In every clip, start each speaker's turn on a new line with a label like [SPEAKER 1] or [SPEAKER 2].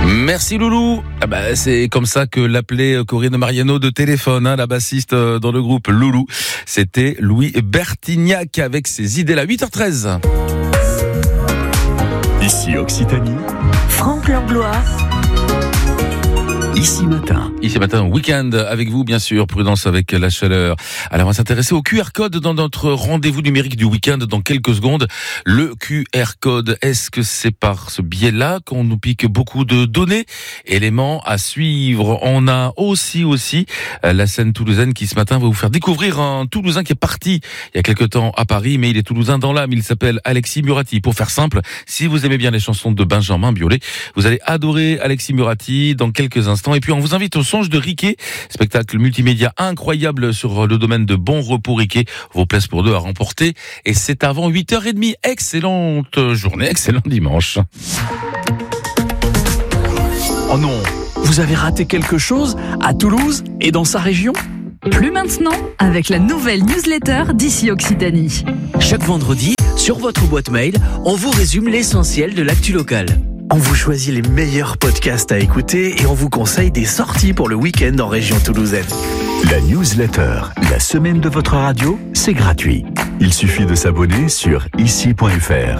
[SPEAKER 1] Merci Loulou. C'est comme ça que l'appelait Corinne Mariano de téléphone, la bassiste dans le groupe Loulou. C'était Louis Bertignac avec ses idées là. 8h13.
[SPEAKER 2] Ici Occitanie.
[SPEAKER 3] Franck Langlois.
[SPEAKER 2] Ici matin,
[SPEAKER 1] week-end avec vous, bien sûr. Prudence avec la chaleur. Alors, on va s'intéresser au QR code dans notre rendez-vous numérique du week-end dans quelques secondes. Le QR code, est-ce que c'est par ce biais-là qu'on nous pique beaucoup de données, éléments à suivre? On a aussi la scène toulousaine qui ce matin va vous faire découvrir un Toulousain qui est parti il y a quelque temps à Paris, mais il est Toulousain dans l'âme. Il s'appelle Alexis Murati. Pour faire simple, si vous aimez bien les chansons de Benjamin Biolay, vous allez adorer Alexis Murati dans quelques instants. Et puis on vous invite au Songe de Riquet, spectacle multimédia incroyable sur le domaine de Bon Repos Riquet. Vos places pour deux à remporter. Et c'est avant 8h30. Excellente journée, excellent dimanche.
[SPEAKER 4] Oh non, vous avez raté quelque chose à Toulouse et dans sa région ?
[SPEAKER 3] Plus maintenant, avec la nouvelle newsletter d'Ici Occitanie.
[SPEAKER 5] Chaque vendredi, sur votre boîte mail, on vous résume l'essentiel de l'actu locale.
[SPEAKER 6] On vous choisit les meilleurs podcasts à écouter et on vous conseille des sorties pour le week-end en région toulousaine.
[SPEAKER 2] La newsletter, la semaine de votre radio, c'est gratuit. Il suffit de s'abonner sur ici.fr.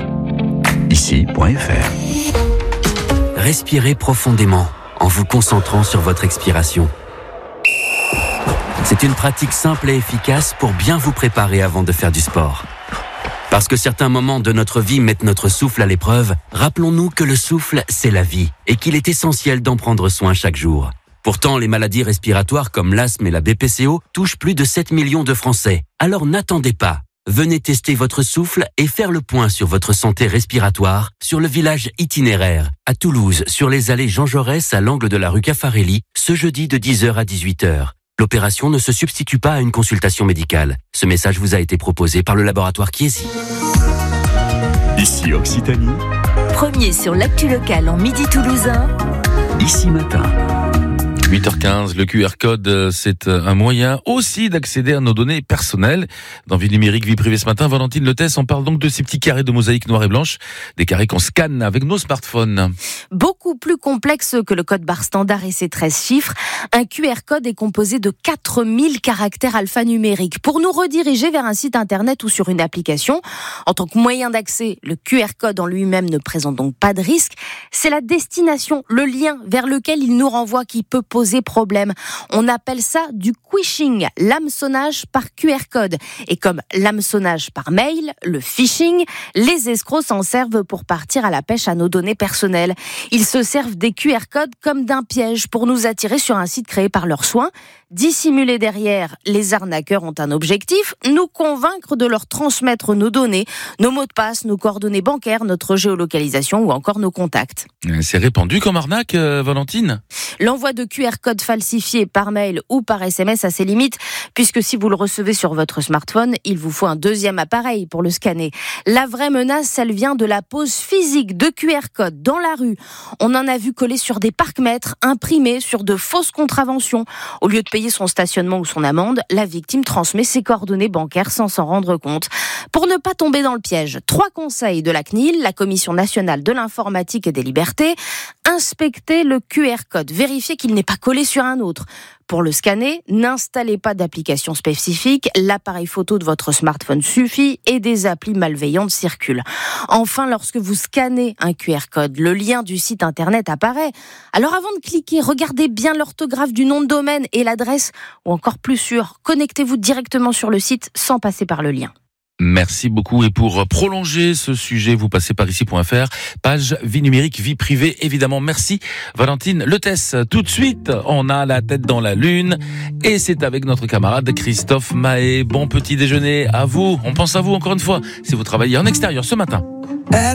[SPEAKER 2] Ici.fr.
[SPEAKER 5] Respirez profondément en vous concentrant sur votre expiration. C'est une pratique simple et efficace pour bien vous préparer avant de faire du sport. Parce que certains moments de notre vie mettent notre souffle à l'épreuve, rappelons-nous que le souffle, c'est la vie et qu'il est essentiel d'en prendre soin chaque jour. Pourtant, les maladies respiratoires comme l'asthme et la BPCO touchent plus de 7 millions de Français. Alors n'attendez pas. Venez tester votre souffle et faire le point sur votre santé respiratoire sur le village itinéraire, à Toulouse, sur les allées Jean Jaurès à l'angle de la rue Caffarelli, ce jeudi de 10h à 18h. L'opération ne se substitue pas à une consultation médicale. Ce message vous a été proposé par le laboratoire Chiesi.
[SPEAKER 2] Ici Occitanie.
[SPEAKER 3] Premier sur l'actu locale en midi toulousain.
[SPEAKER 2] Ici matin.
[SPEAKER 1] 8h15, le QR code, c'est un moyen aussi d'accéder à nos données personnelles. Dans Vie numérique, vie privée ce matin, Valentine Letès, on parle donc de ces petits carrés de mosaïque noire et blanche, des carrés qu'on scanne avec nos smartphones.
[SPEAKER 7] Beaucoup plus complexe que le code barre standard et ses 13 chiffres, un QR code est composé de 4000 caractères alphanumériques pour nous rediriger vers un site internet ou sur une application. En tant que moyen d'accès, le QR code en lui-même ne présente donc pas de risque. C'est la destination, le lien vers lequel il nous renvoie qui peut poser problème. On appelle ça du phishing, l'hameçonnage par QR code. Et comme l'hameçonnage par mail, le phishing, les escrocs s'en servent pour partir à la pêche à nos données personnelles. Ils se servent des QR codes comme d'un piège pour nous attirer sur un site créé par leurs soins. Dissimulés derrière, les arnaqueurs ont un objectif, nous convaincre de leur transmettre nos données, nos mots de passe, nos coordonnées bancaires, notre géolocalisation ou encore nos contacts.
[SPEAKER 1] C'est répandu comme arnaque, Valentine ?
[SPEAKER 7] L'envoi de QR code falsifié par mail ou par SMS a ses limites, puisque si vous le recevez sur votre smartphone, il vous faut un deuxième appareil pour le scanner. La vraie menace, elle vient de la pose physique de QR code dans la rue. On en a vu coller sur des parcs-mètres, imprimés sur de fausses contraventions. Au lieu de payer son stationnement ou son amende, la victime transmet ses coordonnées bancaires sans s'en rendre compte. Pour ne pas tomber dans le piège, 3 conseils de la CNIL, la Commission nationale de l'informatique et des libertés. Inspectez le QR code, vérifiez qu'il n'est pas collé sur un autre. Pour le scanner, n'installez pas d'application spécifique, l'appareil photo de votre smartphone suffit et des applis malveillantes circulent. Enfin, lorsque vous scannez un QR code, le lien du site internet apparaît. Alors avant de cliquer, regardez bien l'orthographe du nom de domaine et l'adresse, ou encore plus sûr, connectez-vous directement sur le site sans passer par le lien.
[SPEAKER 1] Merci beaucoup. Et pour prolonger ce sujet, vous passez par ici.fr, page vie numérique, vie privée, évidemment. Merci Valentine Letès. Tout de suite, on a la tête dans la lune et c'est avec notre camarade Christophe Mahé. Bon petit déjeuner à vous. On pense à vous encore une fois si vous travaillez en extérieur ce matin.